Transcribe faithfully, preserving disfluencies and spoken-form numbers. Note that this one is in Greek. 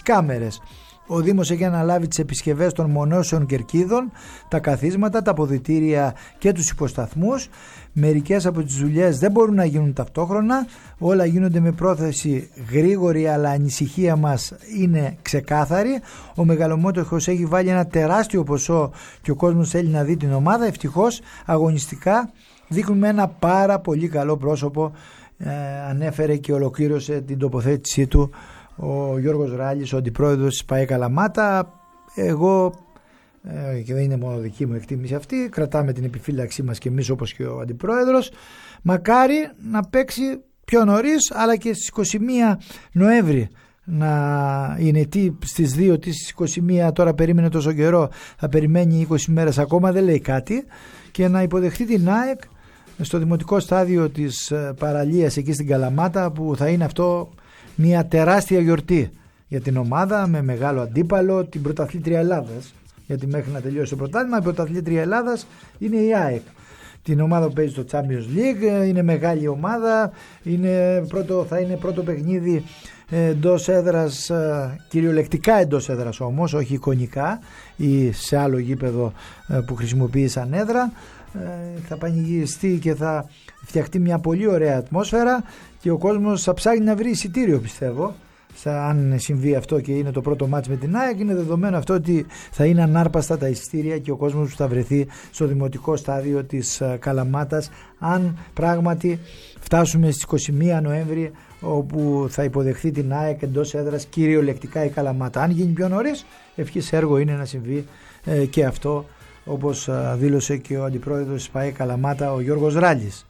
κάμερες. Ο Δήμος έχει αναλάβει τις επισκευές των μονώσεων κερκίδων, τα καθίσματα, τα αποδυτήρια και τους υποσταθμούς. Μερικές από τις δουλειές δεν μπορούν να γίνουν ταυτόχρονα, όλα γίνονται με πρόθεση γρήγορη, αλλά ανησυχία μας είναι ξεκάθαρη. Ο μεγαλομέτωχος έχει βάλει ένα τεράστιο ποσό και ο κόσμος θέλει να δει την ομάδα. Ευτυχώς αγωνιστικά δείχνουμε ένα πάρα πολύ καλό πρόσωπο, ε, ανέφερε και ολοκλήρωσε την τοποθέτησή του ο Γιώργος Ράλης, ο αντιπρόεδρος της ΠΑΕ Καλαμάτα. Εγώ, ε, και δεν είναι μόνο δική μου εκτίμηση αυτή, κρατάμε την επιφύλαξή μας και εμείς όπως και ο αντιπρόεδρος. Μακάρι να παίξει πιο νωρίς, αλλά και στις είκοσι μία Νοέμβρη να είναι τι στις δύο, τι στις είκοσι μία, τώρα περίμενε τόσο καιρό, θα περιμένει είκοσι μέρες ακόμα, δεν λέει κάτι, και να υποδεχτεί την ΑΕΚ στο δημοτικό στάδιο της παραλίας εκεί στην Καλαμάτα, που θα είναι αυτό μια τεράστια γιορτή για την ομάδα, με μεγάλο αντίπαλο, την πρωταθλήτρια Ελλάδας, γιατί μέχρι να τελειώσει το πρωτάθλημα η πρωταθλήτρια Ελλάδας είναι η ΑΕΚ. Την ομάδα που παίζει στο Champions League, είναι μεγάλη ομάδα, είναι πρώτο, θα είναι πρώτο παιχνίδι εντός έδρας, κυριολεκτικά εντός έδρας όμως, όχι εικονικά ή σε άλλο γήπεδο που χρησιμοποιεί σαν έδρα. Θα πανηγυριστεί και θα φτιαχτεί μια πολύ ωραία ατμόσφαιρα και ο κόσμος θα ψάχνει να βρει εισιτήριο, πιστεύω. Αν συμβεί αυτό και είναι το πρώτο μάτς με την ΑΕΚ, είναι δεδομένο αυτό ότι θα είναι ανάρπαστα τα εισιτήρια και ο κόσμος που θα βρεθεί στο δημοτικό στάδιο της Καλαμάτας, αν πράγματι φτάσουμε στις είκοσι μία Νοέμβρη, όπου θα υποδεχθεί την ΑΕΚ εντός έδρας κυριολεκτικά η Καλαμάτα. Αν γίνει πιο νωρίς, ευχής έργο είναι να συμβεί ε, και αυτό, όπως δήλωσε και ο αντιπρόεδρος της ΠΑΕ Καλαμάτα, ο Γιώργος Ράλης.